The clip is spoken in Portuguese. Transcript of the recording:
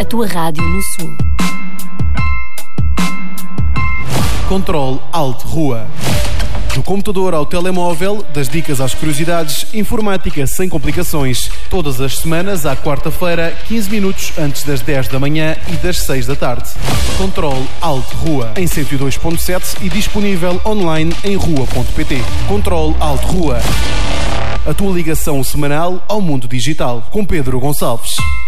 a tua rádio no Sul. Controle Alt Rua. Do computador ao telemóvel, das dicas às curiosidades, informática sem complicações. Todas as semanas, à quarta-feira, 15 minutos antes das 10 da manhã e das 6 da tarde. Controle Alt Rua, em 102.7 e disponível online em rua.pt. Controle Alt Rua. A tua ligação semanal ao mundo digital. Com Pedro Gonçalves.